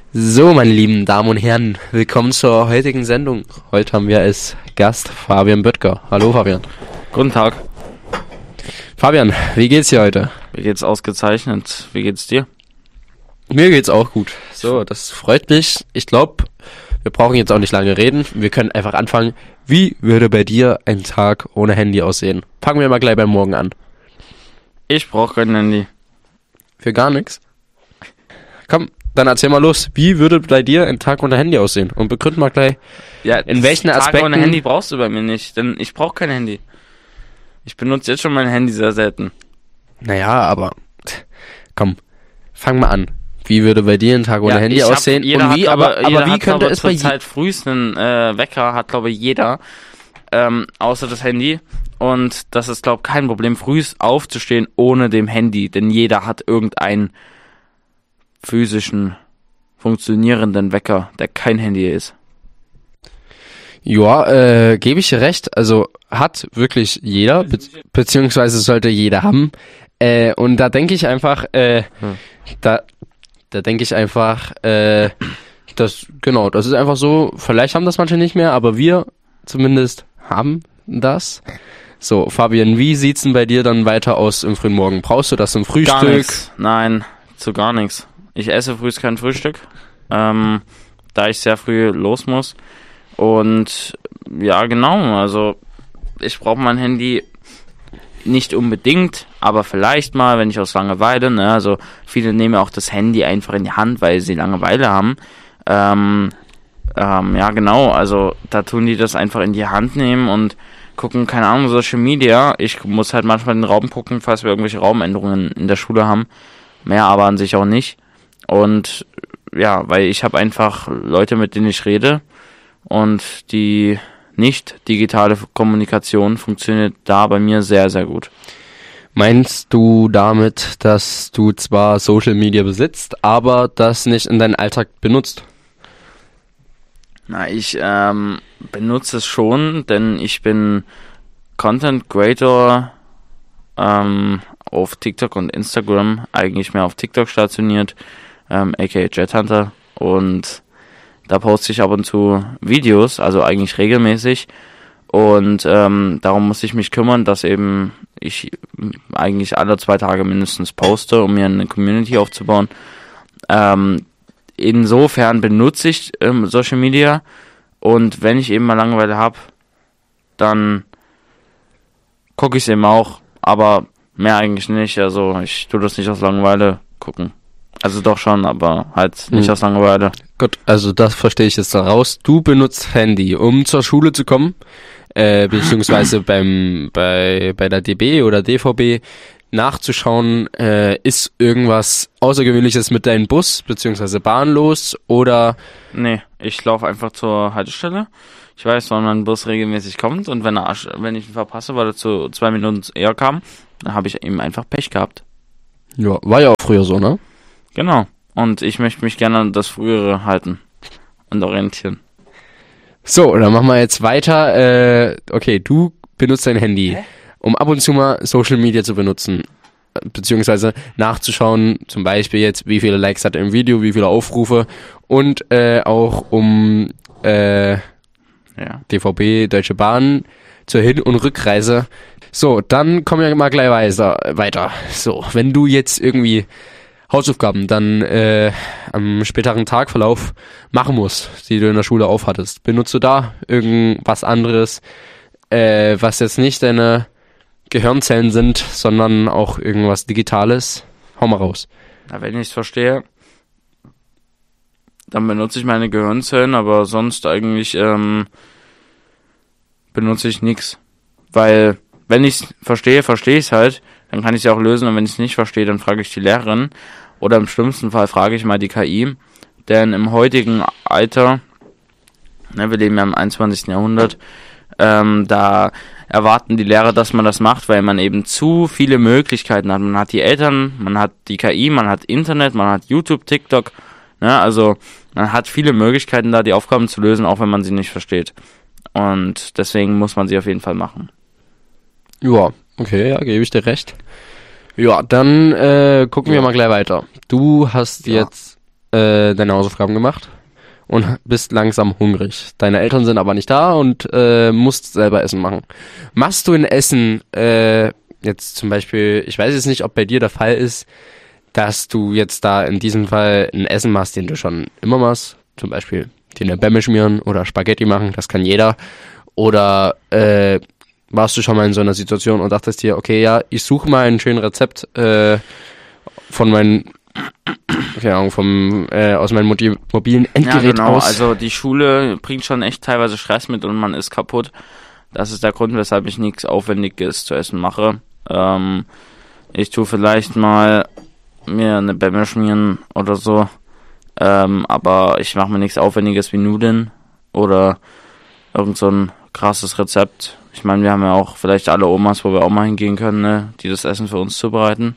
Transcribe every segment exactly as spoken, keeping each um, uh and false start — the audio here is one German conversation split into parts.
So, meine lieben Damen und Herren, willkommen zur heutigen Sendung. Heute haben wir als Gast Fabian Böttger. Hallo Fabian. Guten Tag. Fabian, wie geht's dir heute? Mir geht's ausgezeichnet. Wie geht's dir? Mir geht's auch gut. So, das freut mich. Ich glaube, wir brauchen jetzt auch nicht lange reden. Wir können einfach anfangen. Wie würde bei dir ein Tag ohne Handy aussehen? Fangen wir mal gleich beim Morgen an. Ich brauche kein Handy. Für gar nichts? Komm, dann erzähl mal los. Wie würde bei dir ein Tag ohne Handy aussehen? Und begründ mal gleich, Ja, in welchen Tag Aspekten... ohne Handy brauchst du bei mir nicht, denn ich brauche kein Handy. Ich benutze jetzt schon mein Handy sehr selten. Naja, aber komm, fang mal an. Wie würde bei dir ein Tag ohne Ja, Handy ich hab- aussehen? jeder Und wie, hat, aber, aber jeder wie hat, könnte glaube, es bei zur dir... Zeit frühesten äh, Wecker hat, glaube ich, jeder, ähm, außer das Handy. Und das ist, glaube ich, kein Problem, frühst aufzustehen ohne dem Handy, denn jeder hat irgendeinen physischen, funktionierenden Wecker, der kein Handy ist. Ja, äh, gebe ich dir recht. Also hat wirklich jeder, be beziehungsweise sollte jeder haben. Äh, und da denke ich einfach, äh, Hm. da, da denke ich einfach, äh, das, genau, das ist einfach so, vielleicht haben das manche nicht mehr, aber wir zumindest haben das. So, Fabian, wie sieht's denn bei dir dann weiter aus im frühen Morgen? Brauchst du das zum Gar Frühstück? nichts. Nein, zu gar nichts. Ich esse frühst kein Frühstück, ähm, da ich sehr früh los muss. Und ja, genau, also ich brauche mein Handy nicht unbedingt, aber vielleicht mal, wenn ich aus Langeweile, ne, also viele nehmen auch das Handy einfach in die Hand, weil sie Langeweile haben. Ähm, ähm, ja, genau, also da tun die das einfach in die Hand nehmen und gucken, keine Ahnung, Social Media. Ich muss halt manchmal den Raum gucken, falls wir irgendwelche Raumänderungen in der Schule haben. Mehr aber an sich auch nicht. Und ja, weil ich habe einfach Leute, mit denen ich rede und die nicht digitale Kommunikation funktioniert da bei mir sehr, sehr gut. Meinst du damit, dass du zwar Social Media besitzt, aber das nicht in deinen Alltag benutzt? Na, ich ähm, benutze es schon, denn ich bin Content Creator ähm, auf TikTok und Instagram, eigentlich mehr auf TikTok stationiert, ähm, aka Jet Hunter, und da poste ich ab und zu Videos, also eigentlich regelmäßig, und ähm, darum muss ich mich kümmern, dass eben ich eigentlich alle zwei Tage mindestens poste, um mir eine Community aufzubauen. Ähm, insofern benutze ich ähm, Social Media, und wenn ich eben mal Langeweile habe, dann gucke ich es eben auch, aber mehr eigentlich nicht, also ich tue das nicht aus Langeweile gucken. Also doch schon, aber halt nicht Hm. aus Langeweile. Gut, also das verstehe ich jetzt daraus. Du benutzt Handy, um zur Schule zu kommen, äh, beziehungsweise beim bei bei der D B oder D V B nachzuschauen, äh, ist irgendwas Außergewöhnliches mit deinem Bus beziehungsweise Bahn los oder Nee, ich laufe einfach zur Haltestelle. Ich weiß, wann mein Bus regelmäßig kommt, und wenn er, wenn ich ihn verpasse, weil er zu zwei Minuten eher kam, dann habe ich eben einfach Pech gehabt. ja, war ja auch früher so, ne? Genau. Und ich möchte mich gerne an das Frühere halten und orientieren. So, dann machen wir jetzt weiter. Äh, okay, du benutzt dein Handy, Hä? um ab und zu mal Social Media zu benutzen, äh, beziehungsweise nachzuschauen, zum Beispiel jetzt, wie viele Likes hat er im Video, wie viele Aufrufe, und äh, auch um äh, Ja. D V B, Deutsche Bahn zur Hin- und Rückreise. So, dann kommen wir mal gleich weiter. weiter. So, wenn du jetzt irgendwie Hausaufgaben dann äh, am späteren Tagverlauf machen musst, die du in der Schule aufhattest, benutzt du da irgendwas anderes, äh, was jetzt nicht deine Gehirnzellen sind, sondern auch irgendwas Digitales? Hau mal raus. Na, wenn ich es verstehe, dann benutze ich meine Gehirnzellen, aber sonst eigentlich ähm, benutze ich nichts. Weil, wenn ich es verstehe, verstehe ich es halt, dann kann ich es ja auch lösen, und wenn ich es nicht verstehe, dann frage ich die Lehrerin, oder im schlimmsten Fall frage ich mal die K I, denn im heutigen Alter, ne, wir leben ja im einundzwanzigsten Jahrhundert, ähm, da erwarten die Lehrer, dass man das macht, weil man eben zu viele Möglichkeiten hat. Man hat die Eltern, man hat die K I, man hat Internet, man hat YouTube, TikTok, ne, also man hat viele Möglichkeiten da, die Aufgaben zu lösen, auch wenn man sie nicht versteht. Und deswegen muss man sie auf jeden Fall machen. Ja, okay, ja, gebe ich dir recht. Ja, dann äh, gucken wir Ja. mal gleich weiter. Du hast Ja. jetzt äh, deine Hausaufgaben gemacht und bist langsam hungrig. Deine Eltern sind aber nicht da und äh, musst selber Essen machen. Machst du ein Essen, äh, jetzt zum Beispiel, ich weiß jetzt nicht, ob bei dir der Fall ist, dass du jetzt da in diesem Fall ein Essen machst, den du schon immer machst, zum Beispiel dir eine Bämme schmieren oder Spaghetti machen, das kann jeder. Oder äh, warst du schon mal in so einer Situation und dachtest dir, okay, ja, ich suche mal ein schönes Rezept äh, von meinen keine Ahnung, vom, äh, aus meinem Moti- mobilen Endgerät ja, genau. aus. Also die Schule bringt schon echt teilweise Stress mit und man ist kaputt. Das ist der Grund, weshalb ich nichts Aufwendiges zu essen mache. Ähm, ich tue vielleicht mal mir eine Bämme schmieren oder so. Ähm, aber ich mache mir nichts Aufwendiges wie Nudeln oder irgend so ein krasses Rezept. Ich meine, wir haben ja auch vielleicht alle Omas, wo wir auch mal hingehen können, ne, die das Essen für uns zubereiten.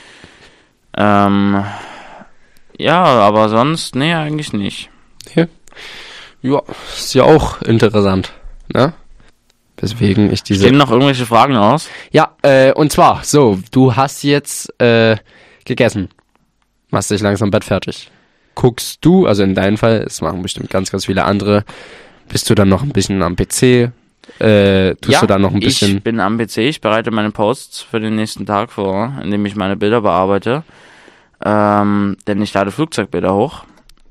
Ähm, ja, aber sonst, nee, eigentlich nicht. Ja, ja, ist ja auch interessant, ne? Weswegen ich diese... Stehen noch irgendwelche Fragen aus? Ja, äh, und zwar, so, du hast jetzt äh, gegessen. Machst dich langsam Bett fertig. Guckst du, also in deinem Fall, es machen bestimmt ganz, ganz viele andere, bist du dann noch ein bisschen am P C? Äh, tust ja, du dann noch ein bisschen... ich bin am P C, ich bereite meine Posts für den nächsten Tag vor, indem ich meine Bilder bearbeite. Ähm, denn ich lade Flugzeugbilder hoch.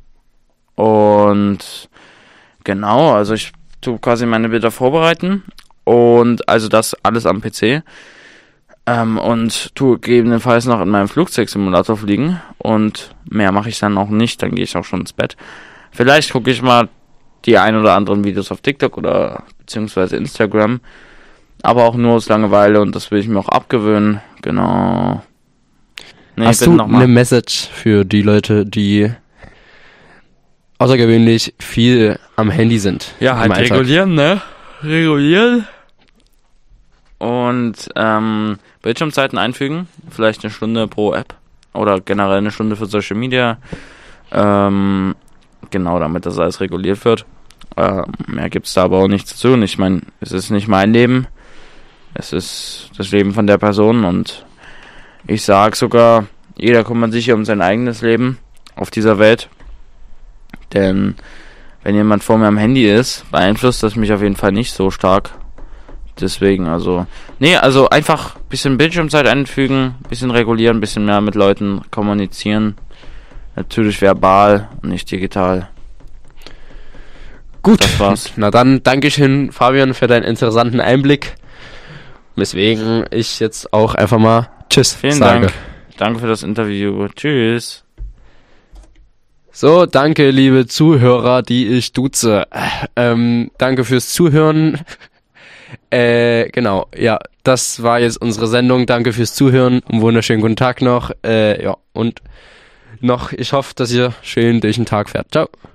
Und genau, also ich tue quasi meine Bilder vorbereiten. Und also das alles am P C. Ähm, und tue gegebenenfalls noch in meinem Flugzeugsimulator fliegen. Und mehr mache ich dann auch nicht, dann gehe ich auch schon ins Bett. Vielleicht gucke ich mal die ein oder anderen Videos auf TikTok oder beziehungsweise Instagram. Aber auch nur aus Langeweile und das will ich mir auch abgewöhnen. Genau. Nee, Hast du eine Message für die Leute, die außergewöhnlich viel am Handy sind? Ja, halt regulieren, ne? Regulieren. Und ähm, Bildschirmzeiten einfügen. Vielleicht eine Stunde pro App. Oder generell eine Stunde für Social Media. Ähm, genau, damit das alles reguliert wird. Äh, mehr gibt's da aber auch nichts zu tun. Ich meine, es ist nicht mein Leben. Es ist das Leben von der Person und ich sag sogar, jeder kümmert sich um sein eigenes Leben auf dieser Welt. Denn wenn jemand vor mir am Handy ist, beeinflusst das mich auf jeden Fall nicht so stark. Deswegen, also, nee, also einfach ein bisschen Bildschirmzeit einfügen, ein bisschen regulieren, ein bisschen mehr mit Leuten kommunizieren. Natürlich verbal und nicht digital. Gut, das war's. Na dann, Dankeschön, Fabian, für deinen interessanten Einblick. Weswegen ich jetzt auch einfach mal Tschüss Vielen sage. Dank. Danke für das Interview. Tschüss. So, danke, liebe Zuhörer, die ich duze. Ähm, danke fürs Zuhören. äh, genau, ja, das war jetzt unsere Sendung. Danke fürs Zuhören. Einen wunderschönen guten Tag noch. Äh, ja, und noch, ich hoffe, dass ihr schön durch den Tag fährt. Ciao.